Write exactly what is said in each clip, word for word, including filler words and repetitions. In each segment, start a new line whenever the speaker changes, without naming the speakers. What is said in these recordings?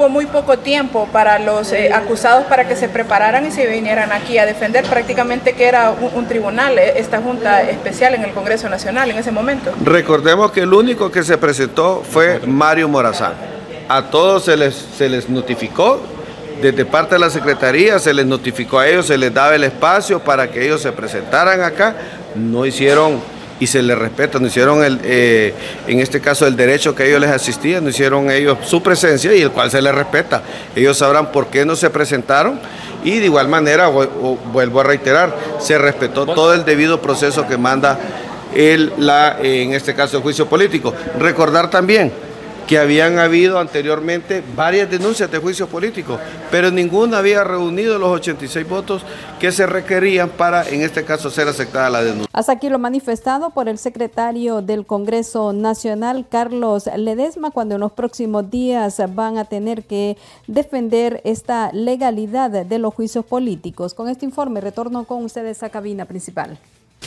hubo muy poco tiempo para los eh, acusados para que se prepararan y se vinieran aquí a defender prácticamente que era un, un tribunal, eh, esta junta especial en el Congreso Nacional en ese momento.
Recordemos que el único que se presentó fue Mario Morazán. A todos se les, se les notificó, desde parte de la Secretaría se les notificó a ellos, se les daba el espacio para que ellos se presentaran acá, no hicieron, y se les respeta, no hicieron el, eh, en este caso el derecho que ellos les asistía, no hicieron ellos su presencia y el cual se les respeta. Ellos sabrán por qué no se presentaron y de igual manera, o, o, vuelvo a reiterar, se respetó todo el debido proceso que manda el, la, en este caso el juicio político. Recordar también que habían habido anteriormente varias denuncias de juicios políticos, pero ninguna había reunido los ochenta y seis votos que se requerían para, en este caso, ser aceptada la denuncia.
Hasta aquí lo manifestado por el secretario del Congreso Nacional, Carlos Ledesma, cuando en los próximos días van a tener que defender esta legalidad de los juicios políticos. Con este informe retorno con ustedes a cabina principal.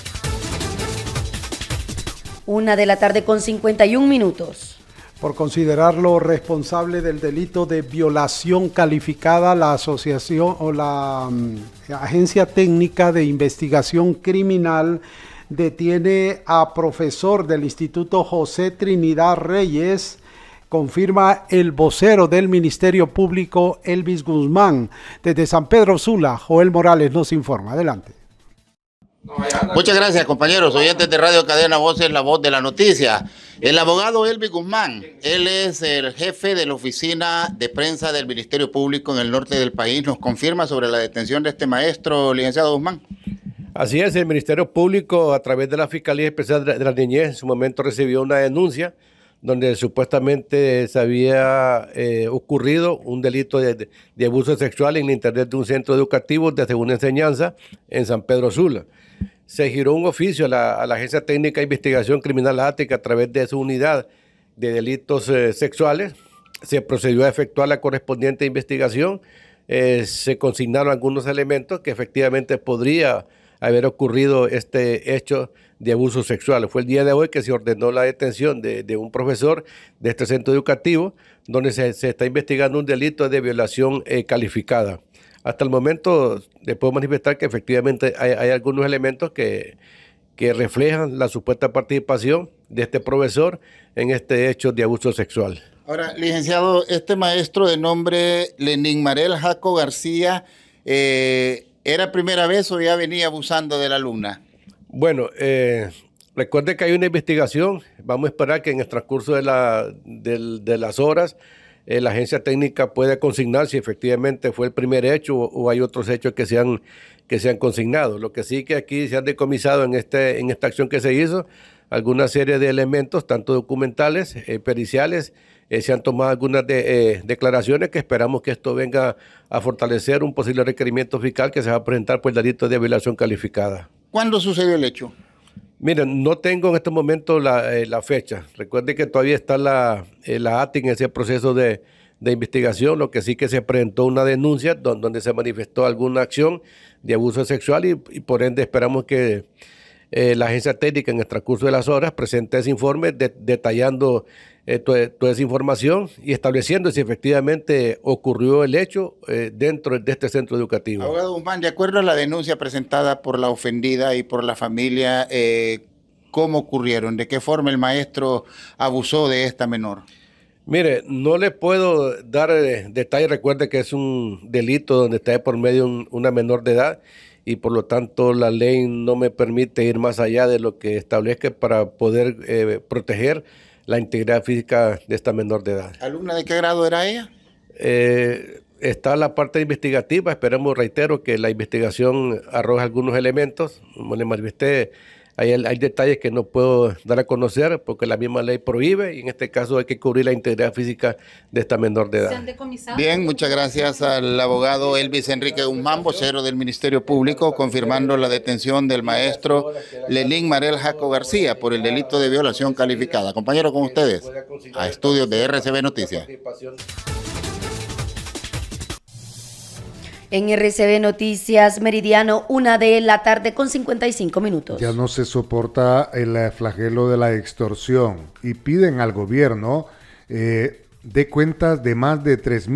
Una de la tarde con cincuenta y un minutos.
Por considerarlo responsable del delito de violación calificada, la asociación o la um, Agencia Técnica de Investigación Criminal detiene a profesor del Instituto José Trinidad Reyes, confirma el vocero del Ministerio Público, Elvis Guzmán. Desde San Pedro Sula, Joel Morales nos informa. Adelante.
Muchas gracias, compañeros oyentes de Radio Cadena Voces, la voz de la noticia. El abogado Elvis Guzmán, él es el jefe de la oficina de prensa del Ministerio Público en el norte del país, nos confirma sobre la detención de este maestro, licenciado Guzmán.
Así es, el Ministerio Público, a través de la Fiscalía Especial de la Niñez, en su momento recibió una denuncia donde supuestamente se había eh, ocurrido un delito de, de, de abuso sexual en el interior de un centro educativo de segunda enseñanza en San Pedro Sula. Se giró un oficio a la, a la Agencia Técnica de Investigación Criminal Ática a través de su unidad de delitos eh, sexuales. Se procedió a efectuar la correspondiente investigación. Eh, se consignaron algunos elementos que efectivamente podría haber ocurrido este hecho de abuso sexual. Fue el día de hoy que se ordenó la detención de, de un profesor de este centro educativo, donde se, se está investigando un delito de violación eh, calificada. Hasta el momento le puedo manifestar que efectivamente hay, hay algunos elementos que, que reflejan la supuesta participación de este profesor en este hecho de abuso sexual.
Ahora, licenciado, este maestro de nombre Lenín Marel Jaco García, eh, ¿era primera vez o ya venía abusando de la alumna?
Bueno, eh, recuerde que hay una investigación. Vamos a esperar que en el transcurso de, la, de, de las horas eh, la agencia técnica pueda consignar si efectivamente fue el primer hecho o, o hay otros hechos que se han, que se han consignado. Lo que sí que aquí se han decomisado en, este, en esta acción que se hizo alguna serie de elementos, tanto documentales, eh, periciales. Eh, se han tomado algunas de, eh, declaraciones que esperamos que esto venga a fortalecer un posible requerimiento fiscal que se va a presentar por el delito de violación calificada.
¿Cuándo sucedió el hecho?
Miren, no tengo en este momento la, eh, la fecha. Recuerden que todavía está la, eh, la A T I en ese proceso de, de investigación, lo que sí que se presentó una denuncia donde, donde se manifestó alguna acción de abuso sexual y, y por ende esperamos que eh, la agencia técnica en el transcurso de las horas presente ese informe de, detallando eh, toda, toda esa información y estableciendo si efectivamente ocurrió el hecho eh, dentro de este centro educativo.
Abogado Guzmán, de acuerdo a la denuncia presentada por la ofendida y por la familia, eh, ¿cómo ocurrieron? ¿De qué forma el maestro abusó de esta menor?
Mire, no le puedo dar eh, detalles. Recuerde que es un delito donde está por medio un, una menor de edad y por lo tanto la ley no me permite ir más allá de lo que establezca para poder eh, proteger la integridad física de esta menor de edad.
¿Alumna de qué grado era ella?
Eh, está la parte investigativa. Esperemos, reitero, que la investigación arroje algunos elementos. Como le manifesté, hay, hay detalles que no puedo dar a conocer porque la misma ley prohíbe y en este caso hay que cubrir la integridad física de esta menor de edad.
¿Se han decomisado?
Bien, muchas gracias al abogado Elvis Enrique Guzmán, vocero del Ministerio Público, confirmando la detención del maestro Lenín Marel Jaco García por el delito de violación calificada. Compañero, con ustedes, a estudios de R C B Noticias.
En R C B Noticias Meridiano, una de la tarde con cincuenta y cinco minutos.
Ya no se soporta el flagelo de la extorsión y piden al gobierno eh, de cuentas de más de tres mil